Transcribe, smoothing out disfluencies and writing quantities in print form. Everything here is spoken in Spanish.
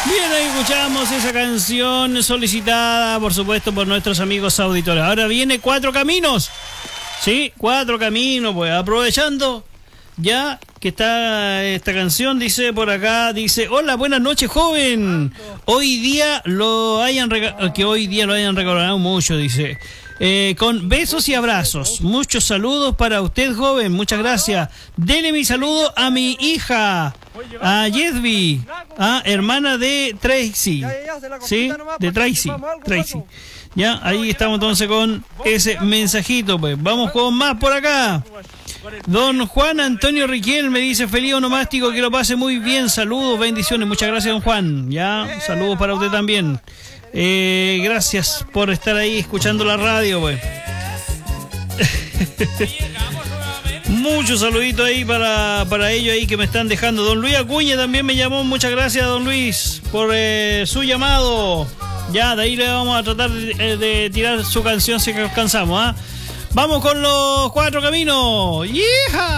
Bien, ahí escuchamos esa canción solicitada, por supuesto, por nuestros amigos auditores. Ahora viene Cuatro Caminos. Sí, Cuatro Caminos, pues aprovechando ya que está esta canción, dice por acá, dice, hola, buenas noches, joven. Hoy día lo hayan regalado mucho, dice. Con besos y abrazos. Muchos saludos para usted, joven. Muchas gracias. Dele mi saludo a mi hija, a Yesby, hermana de Tracy. Sí, de Tracy. Ya, ahí estamos entonces con ese mensajito, pues. Vamos con más por acá. Don Juan Antonio Riquel me dice, feliz onomástico, que lo pase muy bien. Saludos, bendiciones. Muchas gracias, don Juan. Ya, saludos para usted también. Gracias por estar ahí escuchando la radio, pues. Muchos saluditos ahí para ellos ahí que me están dejando. Don Luis Acuña también me llamó. Muchas gracias, don Luis, por su llamado. Ya, de ahí le vamos a tratar de tirar su canción si alcanzamos, ¿ah? Vamos con los Cuatro Caminos. ¡Hija!